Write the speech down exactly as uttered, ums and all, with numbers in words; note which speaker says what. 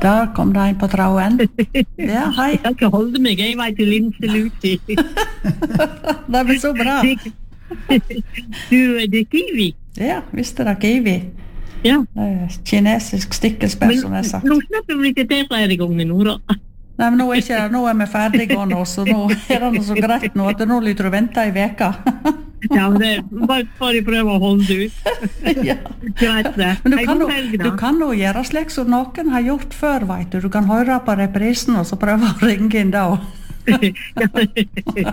Speaker 1: Der kom det en på trauen. Ja, hei.
Speaker 2: Jeg skal holde meg, jeg vet til Linse Luti.
Speaker 1: Det er så bra.
Speaker 2: Du, det er kiwi.
Speaker 1: Ja, visste det kiwi.
Speaker 2: Ja.
Speaker 1: Kinesisk stikkelsbær, som jeg sagt.
Speaker 2: Nå slipper vi ikke til flere ganger nå, da.
Speaker 1: Nei, men nå er, ikke, nå er vi ferdige nå, så nå er det noe så greit nå, at nå lyder du vente i veka.
Speaker 2: Ja, men det bare, bare prøve å holde ut.
Speaker 1: Ja.
Speaker 2: Greit det.
Speaker 1: Men du kan, jo, du kan jo gjøre slik som noen har gjort før, vet du. Du kan høre på reprisen, og så prøve å ringe inn da.
Speaker 2: Ja.